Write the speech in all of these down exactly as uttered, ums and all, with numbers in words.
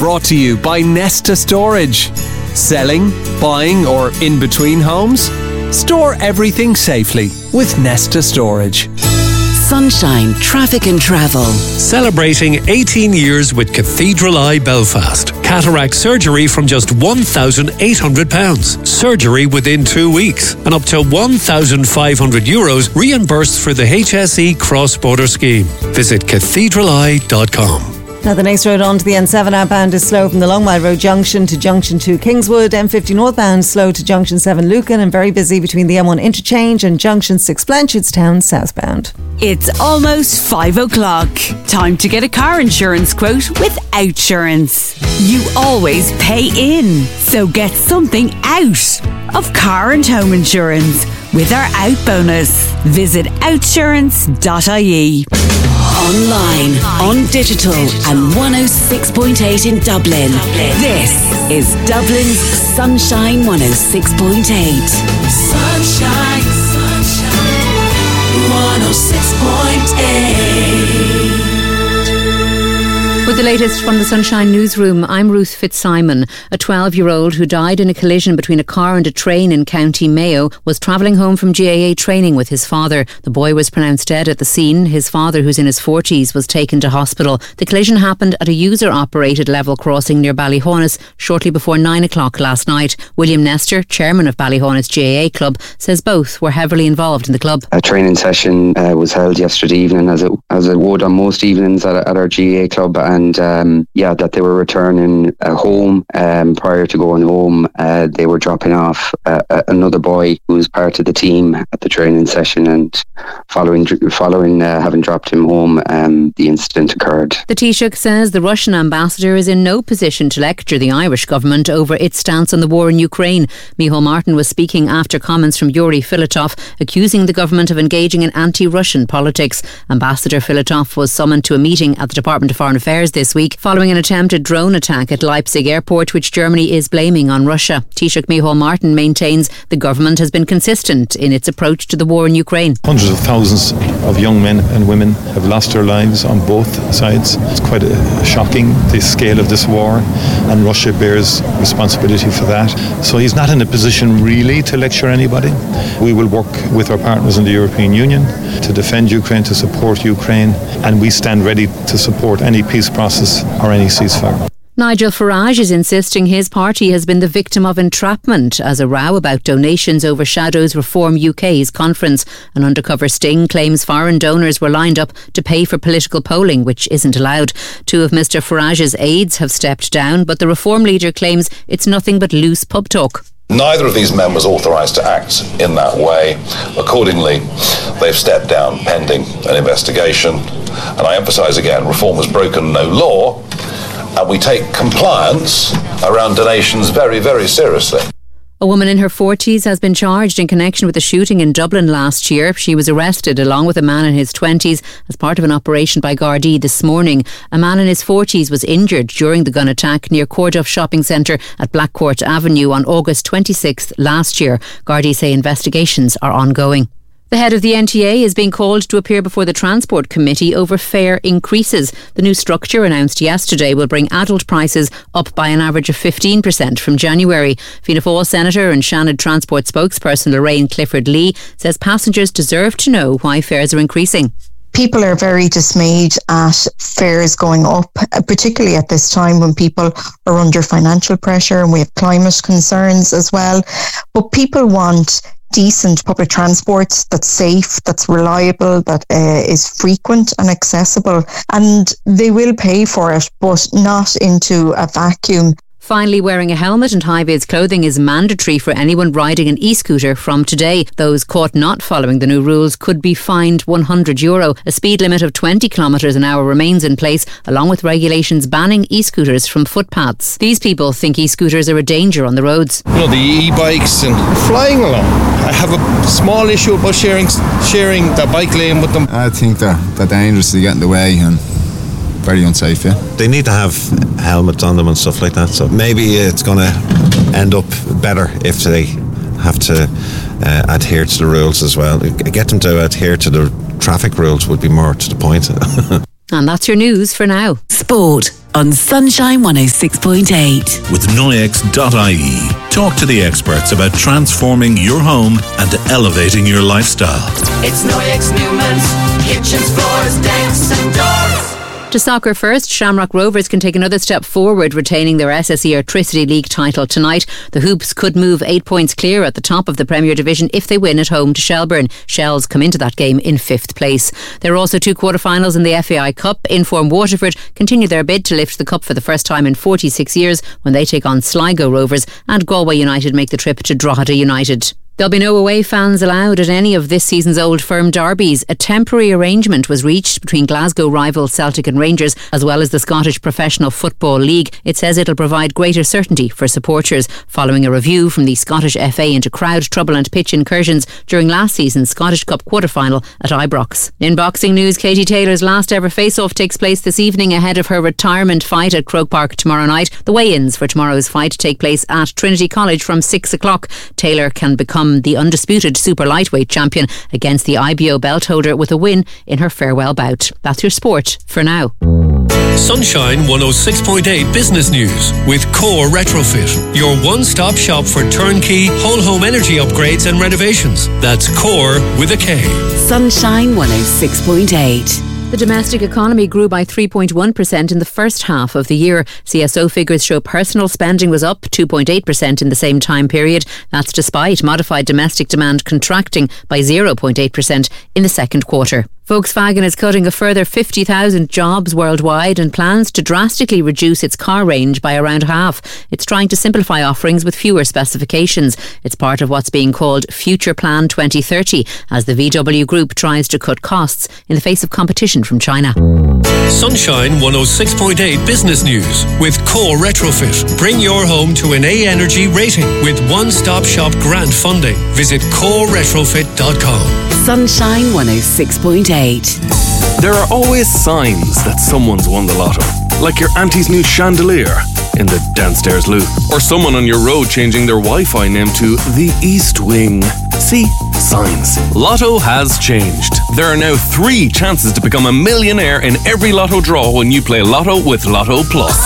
brought to you by Nesta Storage. Selling, buying or in between homes? Store everything safely with Nesta Storage. Sunshine Traffic and Travel. Celebrating eighteen years with Cathedral Eye Belfast. Cataract surgery from just one thousand eight hundred pounds. Surgery within two weeks. And up to one thousand five hundred euros reimbursed for the H S E cross-border scheme. Visit cathedral eye dot com. Now the next road onto the N seven outbound is slow from the Longmire Road junction to junction two Kingswood. M fifty northbound slow to junction seven Lucan and very busy between the M one interchange and junction six Blanchardstown southbound. It's almost five o'clock. Time to get a car insurance quote with Outsurance. You always pay in, so get something out of car and home insurance with our Out bonus. Visit outsurance dot I E. Online, on digital, and one oh six point eight in Dublin. This is Dublin's Sunshine one oh six point eight. Sunshine, sunshine, one oh six point eight. With the latest from the Sunshine Newsroom, I'm Ruth Fitzsimon. A twelve-year-old who died in a collision between a car and a train in County Mayo was travelling home from G A A training with his father. The boy was pronounced dead at the scene. His father, who's in his forties, was taken to hospital. The collision happened at a user-operated level crossing near Ballyhonus shortly before nine o'clock last night. William Nestor, chairman of Ballyhonus G A A Club, says both were heavily involved in the club. A training session uh, was held yesterday evening, as it, as it would on most evenings at, at our G A A Club, and And um, yeah, that they were returning uh, home. Um, prior to going home, uh, they were dropping off uh, another boy who was part of the team at the training session, and following following uh, having dropped him home, um, the incident occurred. The Taoiseach says the Russian ambassador is in no position to lecture the Irish government over its stance on the war in Ukraine. Micheál Martin was speaking after comments from Yuri Filatov accusing the government of engaging in anti-Russian politics. Ambassador Filatov was summoned to a meeting at the Department of Foreign Affairs this week following an attempted drone attack at Leipzig airport, which Germany is blaming on Russia. Taoiseach Micheál Martin maintains the government has been consistent in its approach to the war in Ukraine. Hundreds of thousands of young men and women have lost their lives on both sides. It's quite a, shocking, the scale of this war, and Russia bears responsibility for that. So he's not in a position really to lecture anybody. We will work with our partners in the European Union to defend Ukraine, to support Ukraine, and we stand ready to support any peace process or any ceasefire. Nigel Farage is insisting his party has been the victim of entrapment as a row about donations overshadows Reform U K's conference. An undercover sting claims foreign donors were lined up to pay for political polling, which isn't allowed. Two of Mr Farage's aides have stepped down, but the Reform leader claims it's nothing but loose pub talk. Neither of these men was authorised to act in that way. Accordingly, they've stepped down pending an investigation. And I emphasise again, Reform has broken no law, and we take compliance around donations very, very seriously. A woman in her forties has been charged in connection with a shooting in Dublin last year. She was arrested along with a man in his twenties as part of an operation by Gardaí this morning. A man in his forties was injured during the gun attack near Corduff Shopping Centre at Blackcourt Avenue on August twenty-sixth last year. Gardaí say investigations are ongoing. The head of the N T A is being called to appear before the Transport Committee over fare increases. The new structure announced yesterday will bring adult prices up by an average of fifteen percent from January. Fianna Fáil Senator and Shannon Transport spokesperson Lorraine Clifford-Lee says passengers deserve to know why fares are increasing. People are very dismayed at fares going up, particularly at this time when people are under financial pressure and we have climate concerns as well. But people want decent public transport that's safe, that's reliable, that uh, is frequent and accessible, and they will pay for it, but not into a vacuum. Finally, wearing a helmet and high-vis clothing is mandatory for anyone riding an e-scooter from today. Those caught not following the new rules could be fined one hundred euro. A speed limit of twenty kilometres an hour remains in place, along with regulations banning e-scooters from footpaths. These people think e-scooters are a danger on the roads. You know, the e-bikes and flying along. I have a small issue about sharing sharing the bike lane with them. I think they're, they're dangerous to get in the way and very unsafe, yeah. They need to have helmets on them and stuff like that, so maybe it's going to end up better if they have to uh, adhere to the rules as well. Get them to adhere to the traffic rules would be more to the point. And that's your news for now. Sport on Sunshine one oh six point eight. With Noyex dot I E. Talk to the experts about transforming your home and elevating your lifestyle. It's Noyex Newman's kitchens, floors, decks and doors. To soccer first, Shamrock Rovers can take another step forward, retaining their S S E Airtricity League title tonight. The Hoops could move eight points clear at the top of the Premier Division if they win at home to Shelbourne. Shells come into that game in fifth place. There are also two quarter-finals in the F A I Cup. Inform Waterford continue their bid to lift the cup for the first time in forty-six years when they take on Sligo Rovers, and Galway United make the trip to Drogheda United. There'll be no away fans allowed at any of this season's Old Firm derbies. A temporary arrangement was reached between Glasgow rivals Celtic and Rangers, as well as the Scottish Professional Football League. It says it'll provide greater certainty for supporters, following a review from the Scottish F A into crowd trouble and pitch incursions during last season's Scottish Cup quarter-final at Ibrox. In boxing news, Katie Taylor's last ever face-off takes place this evening ahead of her retirement fight at Croke Park tomorrow night. The weigh-ins for tomorrow's fight take place at Trinity College from six o'clock. Taylor can become the undisputed super lightweight champion against the I B O belt holder with a win in her farewell bout. That's your sport for now. Sunshine one oh six point eight Business News with Core Retrofit, your one-stop shop for turnkey whole home energy upgrades and renovations. That's Core with a K. Sunshine one oh six point eight. The domestic economy grew by three point one percent in the first half of the year. C S O figures show personal spending was up two point eight percent in the same time period. That's despite modified domestic demand contracting by zero point eight percent in the second quarter. Volkswagen is cutting a further fifty thousand jobs worldwide and plans to drastically reduce its car range by around half. It's trying to simplify offerings with fewer specifications. It's part of what's being called Future Plan twenty thirty, as the V W Group tries to cut costs in the face of competition from China. Sunshine one oh six point eight Business News with Core Retrofit. Bring your home to an A Energy rating with one-stop shop grant funding. Visit core retrofit dot com. Sunshine one oh six point eight. There are always signs that someone's won the lotto. Like your auntie's new chandelier in the downstairs loo. Or someone on your road changing their Wi-Fi name to the East Wing. See? Signs. Lotto has changed. There are now three chances to become a millionaire in every lotto draw when you play Lotto with Lotto Plus.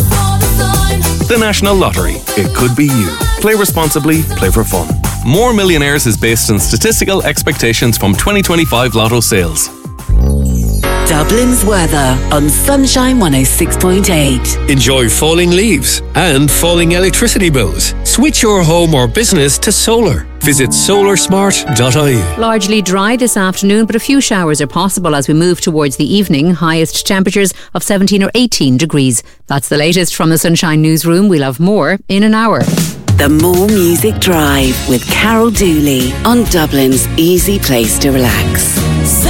The National Lottery. It could be you. Play responsibly, play for fun. More Millionaires is based on statistical expectations from twenty twenty-five Lotto sales. Dublin's weather on Sunshine one oh six point eight. Enjoy falling leaves and falling electricity bills. Switch your home or business to solar. Visit solar smart dot I E. Largely dry this afternoon, but a few showers are possible as we move towards the evening. Highest temperatures of seventeen or eighteen degrees. That's the latest from the Sunshine Newsroom. We'll have more in an hour. The More Music Drive with Carol Dooley on Dublin's easy place to relax.